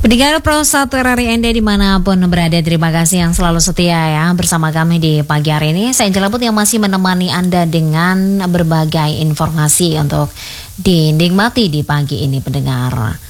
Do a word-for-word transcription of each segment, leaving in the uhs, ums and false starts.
Pendengar Pro satu R R I Anda dimanapun berada, terima kasih yang selalu setia ya bersama kami di pagi hari ini. Saya Angela Put yang masih menemani Anda dengan berbagai informasi untuk dinikmati di pagi ini, pendengar.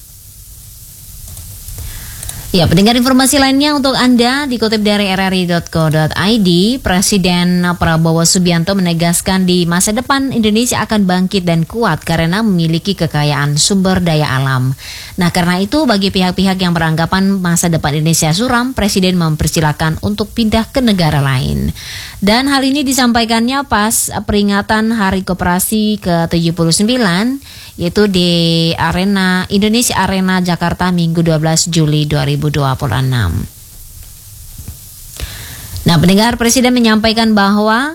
Ya, pendengar, informasi lainnya untuk Anda dikutip dari r r i dot co dot i d. Presiden Prabowo Subianto menegaskan di masa depan Indonesia akan bangkit dan kuat karena memiliki kekayaan sumber daya alam. Nah, karena itu bagi pihak-pihak yang beranggapan masa depan Indonesia suram, Presiden mempersilahkan untuk pindah ke negara lain. Dan hal ini disampaikannya pas peringatan Hari Koperasi ke tujuh puluh sembilan, yaitu di Arena Indonesia Arena Jakarta Minggu dua belas Juli dua ribu dua puluh enam. Nah, pendengar, Presiden menyampaikan bahwa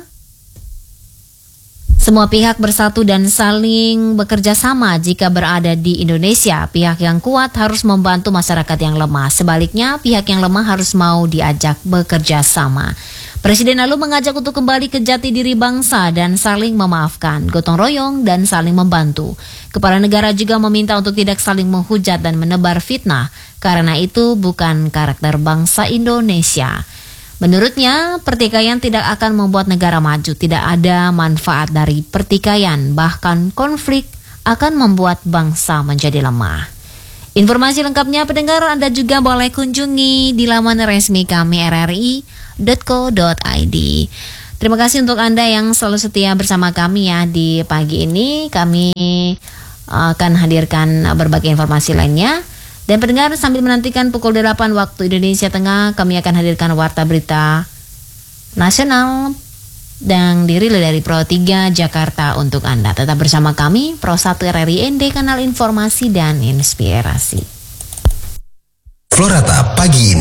semua pihak bersatu dan saling bekerja sama jika berada di Indonesia. Pihak yang kuat harus membantu masyarakat yang lemah. Sebaliknya, pihak yang lemah harus mau diajak bekerja sama. Presiden lalu mengajak untuk kembali ke jati diri bangsa dan saling memaafkan, gotong royong dan saling membantu. Kepala negara juga meminta untuk tidak saling menghujat dan menebar fitnah, karena itu bukan karakter bangsa Indonesia. Menurutnya, pertikaian tidak akan membuat negara maju, tidak ada manfaat dari pertikaian, bahkan konflik akan membuat bangsa menjadi lemah. Informasi lengkapnya, pendengar, Anda juga boleh kunjungi di laman resmi kami r r i dot co dot i d. Terima kasih untuk Anda yang selalu setia bersama kami ya di pagi ini. Kami akan hadirkan berbagai informasi lainnya. Dan pendengar, sambil menantikan pukul delapan waktu Indonesia Tengah, kami akan hadirkan warta berita nasional yang dirilis dari Pro tiga Jakarta untuk Anda. Tetap bersama kami, Pro satu R R I N D, kanal informasi dan inspirasi. Florata pagi ini.